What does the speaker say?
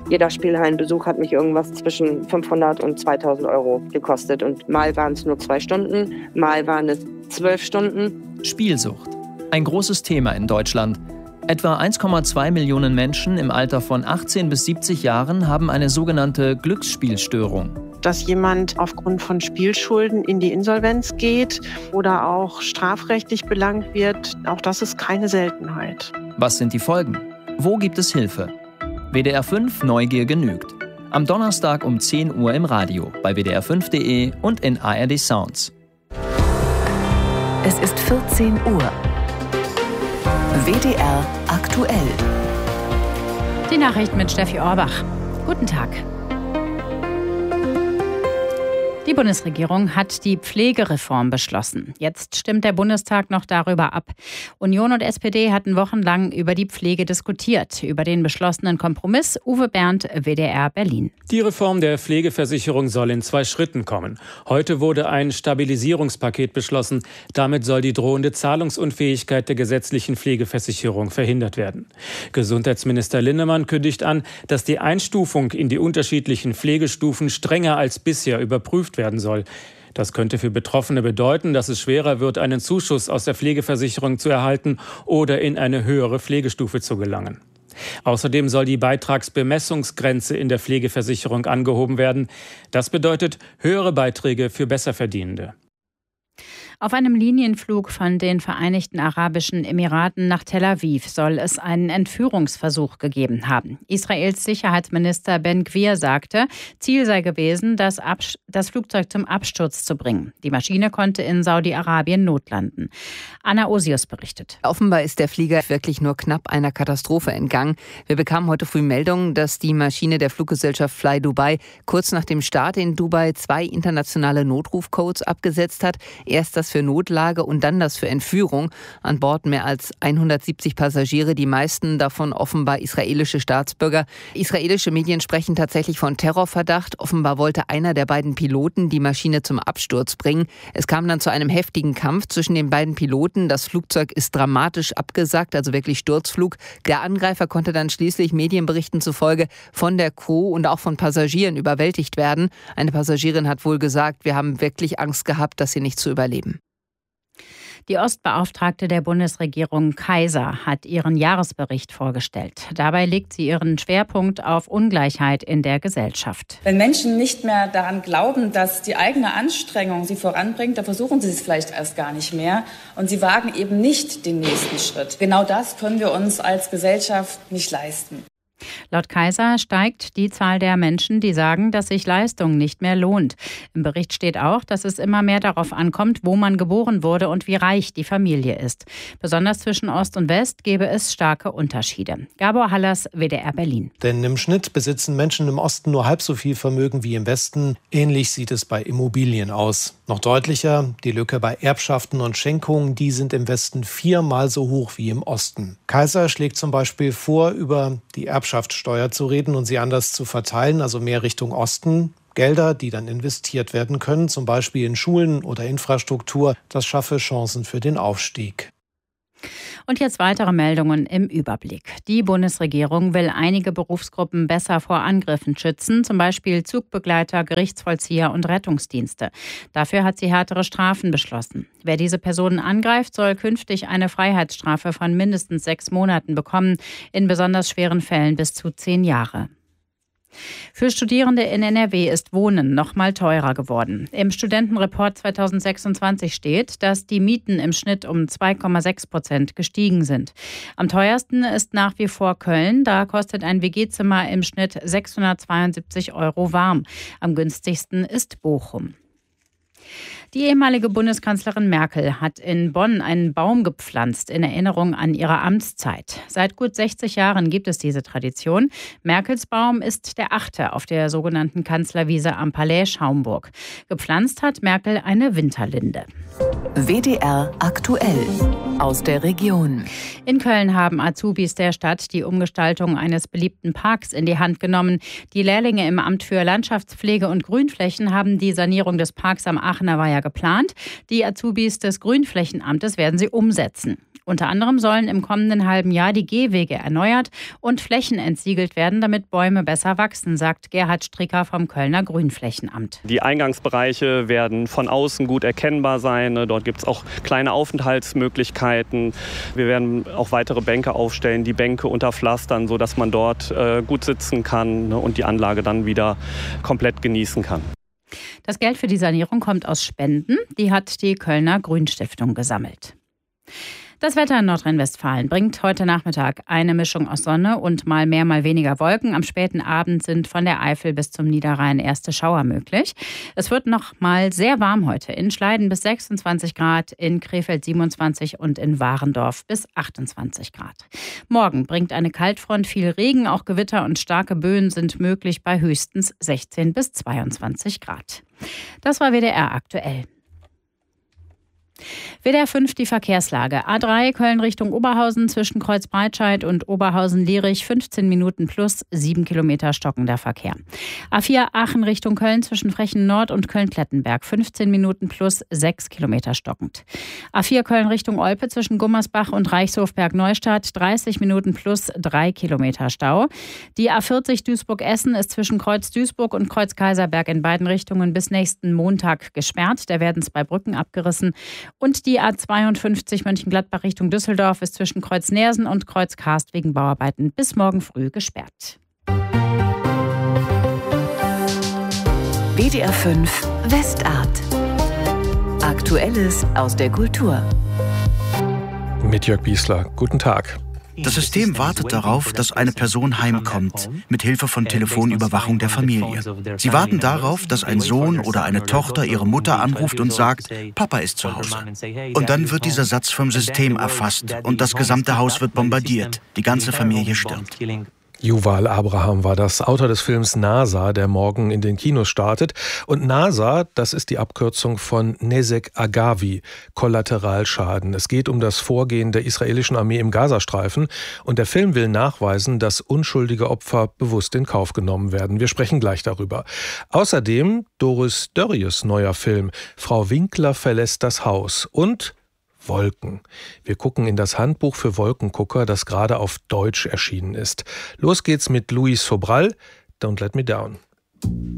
Jeder Spielhallenbesuch hat mich irgendwas zwischen 500 und 2000 Euro gekostet. Und mal waren es nur 2 Stunden, mal waren es 12 Stunden. Spielsucht. Ein großes Thema in Deutschland. Etwa 1,2 Millionen Menschen im Alter von 18 bis 70 Jahren haben eine sogenannte Glücksspielstörung. Dass jemand aufgrund von Spielschulden in die Insolvenz geht oder auch strafrechtlich belangt wird, auch das ist keine Seltenheit. Was sind die Folgen? Wo gibt es Hilfe? WDR 5 Neugier genügt. Am Donnerstag um 10 Uhr im Radio, bei wdr5.de und in ARD Sounds. Es ist 14 Uhr. WDR aktuell. Die Nachrichten mit Steffi Orbach. Guten Tag. Die Bundesregierung hat die Pflegereform beschlossen. Jetzt stimmt der Bundestag noch darüber ab. Union und SPD hatten wochenlang über die Pflege diskutiert. Über den beschlossenen Kompromiss Uwe Bernd, WDR Berlin. Die Reform der Pflegeversicherung soll in 2 Schritten kommen. Heute wurde ein Stabilisierungspaket beschlossen. Damit soll die drohende Zahlungsunfähigkeit der gesetzlichen Pflegeversicherung verhindert werden. Gesundheitsminister Linnemann kündigt an, dass die Einstufung in die unterschiedlichen Pflegestufen strenger als bisher überprüft werden soll. Das könnte für Betroffene bedeuten, dass es schwerer wird, einen Zuschuss aus der Pflegeversicherung zu erhalten oder in eine höhere Pflegestufe zu gelangen. Außerdem soll die Beitragsbemessungsgrenze in der Pflegeversicherung angehoben werden. Das bedeutet höhere Beiträge für Besserverdienende. Auf einem Linienflug von den Vereinigten Arabischen Emiraten nach Tel Aviv soll es einen Entführungsversuch gegeben haben. Israels Sicherheitsminister Ben-Gvir sagte, Ziel sei gewesen, das Flugzeug zum Absturz zu bringen. Die Maschine konnte in Saudi-Arabien notlanden. Anna Osius berichtet. Offenbar ist der Flieger wirklich nur knapp einer Katastrophe entgangen. Wir bekamen heute früh Meldungen, dass die Maschine der Fluggesellschaft Fly Dubai kurz nach dem Start in Dubai 2 internationale Notrufcodes abgesetzt hat. Erst das für Notlage und dann das für Entführung. An Bord mehr als 170 Passagiere, die meisten davon offenbar israelische Staatsbürger. Israelische Medien sprechen tatsächlich von Terrorverdacht. Offenbar wollte einer der beiden Piloten die Maschine zum Absturz bringen. Es kam dann zu einem heftigen Kampf zwischen den beiden Piloten. Das Flugzeug ist dramatisch abgesackt, also wirklich Sturzflug. Der Angreifer konnte dann schließlich Medienberichten zufolge von der Crew und auch von Passagieren überwältigt werden. Eine Passagierin hat wohl gesagt, wir haben wirklich Angst gehabt, das hier nicht zu überleben. Die Ostbeauftragte der Bundesregierung Kaiser hat ihren Jahresbericht vorgestellt. Dabei legt sie ihren Schwerpunkt auf Ungleichheit in der Gesellschaft. Wenn Menschen nicht mehr daran glauben, dass die eigene Anstrengung sie voranbringt, dann versuchen sie es vielleicht erst gar nicht mehr und sie wagen eben nicht den nächsten Schritt. Genau das können wir uns als Gesellschaft nicht leisten. Laut Kaiser steigt die Zahl der Menschen, die sagen, dass sich Leistung nicht mehr lohnt. Im Bericht steht auch, dass es immer mehr darauf ankommt, wo man geboren wurde und wie reich die Familie ist. Besonders zwischen Ost und West gäbe es starke Unterschiede. Gabor Hallers, WDR Berlin. Denn im Schnitt besitzen Menschen im Osten nur halb so viel Vermögen wie im Westen. Ähnlich sieht es bei Immobilien aus. Noch deutlicher, die Lücke bei Erbschaften und Schenkungen, die sind im Westen 4-mal so hoch wie im Osten. Kaiser schlägt zum Beispiel vor, über die Erbschaftssteuer zu reden und sie anders zu verteilen, also mehr Richtung Osten. Gelder, die dann investiert werden können, zum Beispiel in Schulen oder Infrastruktur, das schaffe Chancen für den Aufstieg. Und jetzt weitere Meldungen im Überblick. Die Bundesregierung will einige Berufsgruppen besser vor Angriffen schützen, zum Beispiel Zugbegleiter, Gerichtsvollzieher und Rettungsdienste. Dafür hat sie härtere Strafen beschlossen. Wer diese Personen angreift, soll künftig eine Freiheitsstrafe von mindestens 6 Monaten bekommen, in besonders schweren Fällen bis zu 10 Jahre. Für Studierende in NRW ist Wohnen noch mal teurer geworden. Im Studentenreport 2026 steht, dass die Mieten im Schnitt um 2,6% gestiegen sind. Am teuersten ist nach wie vor Köln. Da kostet ein WG-Zimmer im Schnitt 672 € warm. Am günstigsten ist Bochum. Die ehemalige Bundeskanzlerin Merkel hat in Bonn einen Baum gepflanzt in Erinnerung an ihre Amtszeit. Seit gut 60 Jahren gibt es diese Tradition. Merkels Baum ist der 8. auf der sogenannten Kanzlerwiese am Palais Schaumburg. Gepflanzt hat Merkel eine Winterlinde. WDR aktuell. aus der Region. In Köln haben Azubis der Stadt die Umgestaltung eines beliebten Parks in die Hand genommen. Die Lehrlinge im Amt für Landschaftspflege und Grünflächen haben die Sanierung des Parks am Aachener Weiher geplant. Die Azubis des Grünflächenamtes werden sie umsetzen. Unter anderem sollen im kommenden halben Jahr die Gehwege erneuert und Flächen entsiegelt werden, damit Bäume besser wachsen, sagt Gerhard Stricker vom Kölner Grünflächenamt. Die Eingangsbereiche werden von außen gut erkennbar sein. Dort gibt es auch kleine Aufenthaltsmöglichkeiten. Wir werden auch weitere Bänke aufstellen, die Bänke unterpflastern, sodass man dort gut sitzen kann und die Anlage dann wieder komplett genießen kann. Das Geld für die Sanierung kommt aus Spenden. Die hat die Kölner Grünstiftung gesammelt. Das Wetter in Nordrhein-Westfalen bringt heute Nachmittag eine Mischung aus Sonne und mal mehr, mal weniger Wolken. Am späten Abend sind von der Eifel bis zum Niederrhein erste Schauer möglich. Es wird noch mal sehr warm heute. In Schleiden bis 26 Grad, in Krefeld 27 und in Warendorf bis 28 Grad. Morgen bringt eine Kaltfront viel Regen. Auch Gewitter und starke Böen sind möglich bei höchstens 16 bis 22 Grad. Das war WDR aktuell. WDR 5 die Verkehrslage. A3 Köln Richtung Oberhausen zwischen Kreuzbreitscheid und Oberhausen-Lierich 15 Minuten plus 7 Kilometer stockender Verkehr. A4 Aachen Richtung Köln zwischen Frechen Nord und Köln-Klettenberg 15 Minuten plus 6 Kilometer stockend. A4 Köln Richtung Olpe zwischen Gummersbach und Reichshofberg-Neustadt 30 Minuten plus 3 Kilometer Stau. Die A40 Duisburg-Essen ist zwischen Kreuz Duisburg und Kreuz Kaiserberg in beiden Richtungen bis nächsten Montag gesperrt. Da werden zwei Brücken abgerissen. Und die A52 Mönchengladbach Richtung Düsseldorf ist zwischen Kreuz Neersen und Kreuz Karst wegen Bauarbeiten bis morgen früh gesperrt. WDR 5 Westart. Aktuelles aus der Kultur. Mit Jörg Biesler. Guten Tag. Das System wartet darauf, dass eine Person heimkommt, mit Hilfe von Telefonüberwachung der Familie. Sie warten darauf, dass ein Sohn oder eine Tochter ihre Mutter anruft und sagt, Papa ist zu Hause. Und dann wird dieser Satz vom System erfasst und das gesamte Haus wird bombardiert. Die ganze Familie stirbt. Yuval Abraham war das, Autor des Films NASA, der morgen in den Kinos startet. Und NASA, das ist die Abkürzung von Nezek Agavi, Kollateralschaden. Es geht um das Vorgehen der israelischen Armee im Gazastreifen. Und der Film will nachweisen, dass unschuldige Opfer bewusst in Kauf genommen werden. Wir sprechen gleich darüber. Außerdem Doris Dörries neuer Film Frau Winkler verlässt das Haus und Wolken. Wir gucken in das Handbuch für Wolkengucker, das gerade auf Deutsch erschienen ist. Los geht's mit Luis Sobral, Don't Let Me Down.